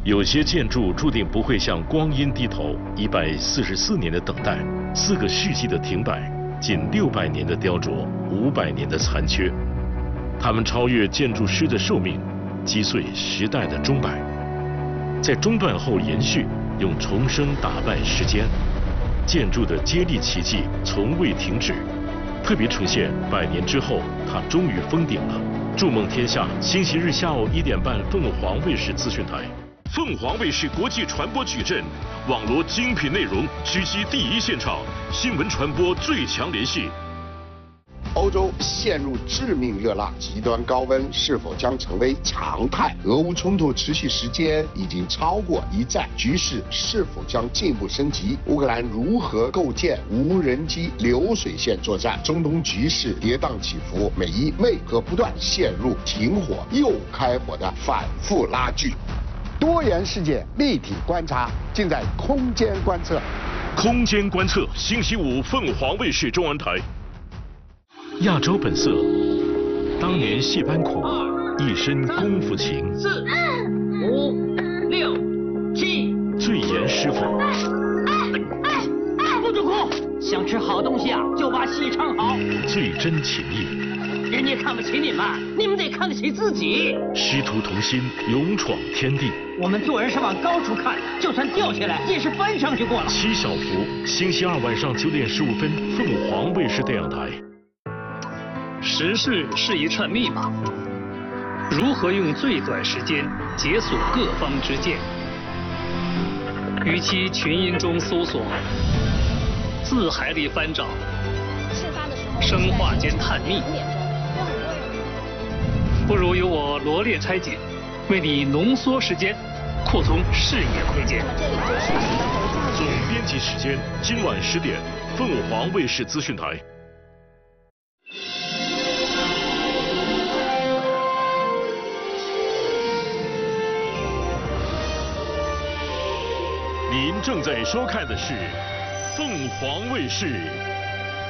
有些建筑注定不会向光阴低头，144年的等待，4个世纪的停摆，近600年的雕琢，500年的残缺。它们超越建筑师的寿命，击碎时代的钟摆，在中断后延续，用重生打败时间。建筑的接力奇迹从未停止，特别呈现100年之后，它终于封顶了。筑梦天下，星期日下午1点半，凤凰卫视资讯台。凤凰卫视国际传播矩阵，网罗精品内容，狙击第一现场，新闻传播最强联系。 欧洲陷入致命热浪，极端高温是否将成为常态？俄乌冲突持续时间已经超过1战，局势是否将进一步升级？乌克兰如何构建无人机流水线作战？中东局势跌宕起伏，美伊为何不断陷入停火又开火的反复拉锯？多元世界立体观察，尽在空间观测。 空间观测，星期五凤凰卫视中文台。亚洲本色，当年戏班苦，一身功夫情。 4、5、6、7， 最严师傅。 不准哭！想吃好东西啊，就把戏唱好。 最真情谊。 人家看不起你们，你们得看得起自己。 师徒同心，勇闯天地。 我们做人是往高处看，就算掉下来，也是翻上去过了。 七小福，星期二晚上9点15分，凤凰卫视电影台。 时事是一串密码，如何用最短时间解锁各方之见？与其群英中搜索，字海里翻找，生化间探秘，不如由我罗列拆解，为你浓缩时间，扩充视野空间。 总编辑时间今晚10点，凤凰卫视资讯台。您正在收看的是凤凰卫视